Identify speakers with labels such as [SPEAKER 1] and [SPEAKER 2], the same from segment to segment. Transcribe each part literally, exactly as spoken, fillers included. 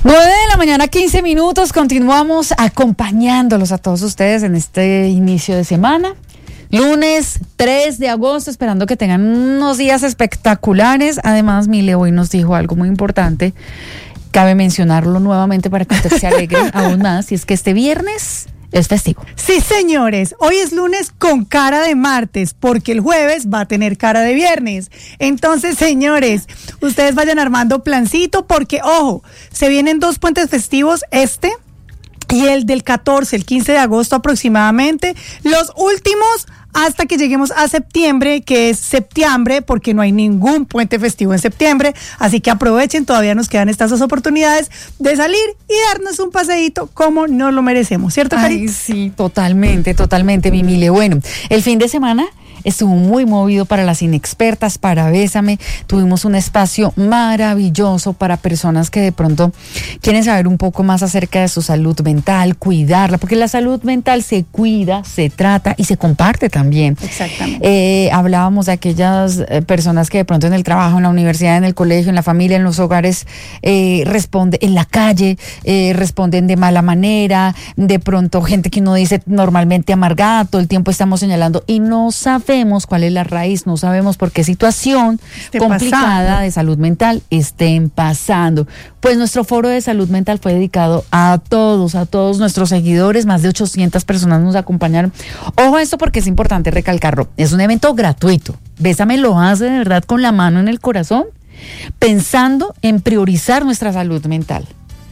[SPEAKER 1] nueve de la mañana, quince minutos, continuamos acompañándolos a todos ustedes en este inicio de semana. Lunes tres de agosto, esperando que tengan unos días espectaculares. Además, Mile hoy nos dijo algo muy importante. Cabe mencionarlo nuevamente para que usted se alegre aún más, y es que este viernes es festivo.
[SPEAKER 2] Sí, señores, hoy es lunes con cara de martes, porque el jueves va a tener cara de viernes. Entonces, señores, ustedes vayan armando plancito, porque, ojo, se vienen dos puentes festivos, este y el del catorce, el quince de agosto aproximadamente, los últimos hasta que lleguemos a septiembre, que es septiembre, porque no hay ningún puente festivo en septiembre, así que aprovechen, todavía nos quedan estas dos oportunidades de salir y darnos un paseíto como nos lo merecemos, ¿cierto, Cari?
[SPEAKER 1] Ay, sí, totalmente, totalmente, mi Mile. Bueno, el fin de semana estuvo muy movido para las inexpertas, para Bésame. Tuvimos un espacio maravilloso para personas que de pronto quieren saber un poco más acerca de su salud mental, cuidarla, porque la salud mental se cuida, se trata y se comparte también.
[SPEAKER 2] Exactamente.
[SPEAKER 1] Eh, hablábamos de aquellas eh, personas que de pronto en el trabajo, en la universidad, en el colegio, en la familia, en los hogares, eh, responden, en la calle, eh, responden de mala manera, de pronto gente que uno dice normalmente amargada, todo el tiempo estamos señalando y no sabemos cuál es la raíz, no sabemos por qué situación
[SPEAKER 2] Esté
[SPEAKER 1] complicada
[SPEAKER 2] pasando.
[SPEAKER 1] de salud mental estén pasando. Pues nuestro foro de salud mental fue dedicado a todos, a todos nuestros seguidores, más de ochocientas personas nos acompañaron. Ojo a esto porque es importante recalcarlo, es un evento gratuito. Bésame lo hace de verdad con la mano en el corazón, pensando en priorizar nuestra salud mental.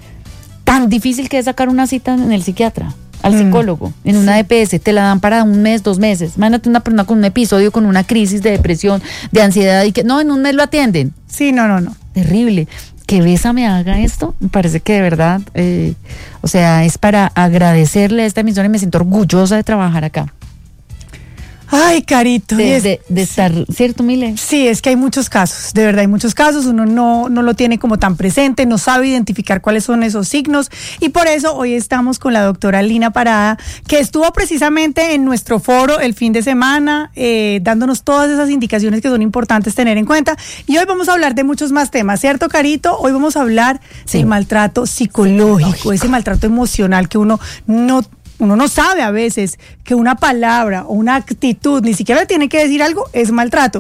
[SPEAKER 1] Tan difícil que es sacar una cita en el psiquiatra, al psicólogo, mm, en una sí. D P S, te la dan para un mes, dos meses. Imagínate una persona con un episodio, con una crisis de depresión, de ansiedad, y que no, en un mes lo atienden.
[SPEAKER 2] Sí, no, no, no.
[SPEAKER 1] Terrible. Que Bésame haga esto, me parece que de verdad, eh, o sea, es para agradecerle a esta emisora y me siento orgullosa de trabajar acá.
[SPEAKER 2] Ay, Carito.
[SPEAKER 1] De,
[SPEAKER 2] es,
[SPEAKER 1] de, de estar, ¿cierto, Mile?
[SPEAKER 2] Sí, es que hay muchos casos, de verdad hay muchos casos, uno no, no lo tiene como tan presente, no sabe identificar cuáles son esos signos, y por eso hoy estamos con la doctora Lina Parada, que estuvo precisamente en nuestro foro el fin de semana, eh, dándonos todas esas indicaciones que son importantes tener en cuenta, y hoy vamos a hablar de muchos más temas, ¿cierto, Carito? Hoy vamos a hablar sí. del maltrato psicológico, psicológico, ese maltrato emocional que uno no Uno no sabe a veces que una palabra o una actitud, ni siquiera tiene que decir algo, es maltrato.